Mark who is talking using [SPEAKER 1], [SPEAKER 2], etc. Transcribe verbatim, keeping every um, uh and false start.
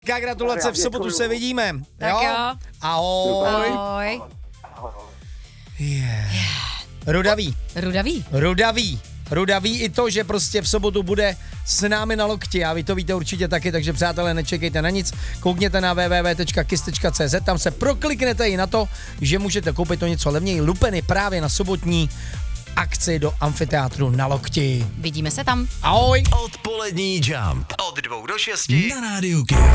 [SPEAKER 1] Gratulace, v sobotu se vidíme.
[SPEAKER 2] Tak jo.
[SPEAKER 1] Ahoj.
[SPEAKER 2] Ahoj.
[SPEAKER 1] Yeah. Rudavý.
[SPEAKER 2] Rudavý.
[SPEAKER 1] Rudavý. Rudavý i to, že prostě v sobotu bude s námi na lokti a vy to víte určitě taky, takže přátelé, nečekejte na nic, koukněte na w w w tečka kiss tečka c z, tam se prokliknete i na to, že můžete koupit to něco levněji, lupeny právě na sobotní akci do amfiteátru na lokti.
[SPEAKER 2] Vidíme se tam.
[SPEAKER 1] Ahoj.
[SPEAKER 3] Odpolední Jump od dvou do šesti na rádiu Kiss.